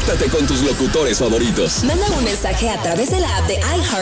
conéctate con tus locutores favoritos. Manda un mensaje a través de la app de iHeart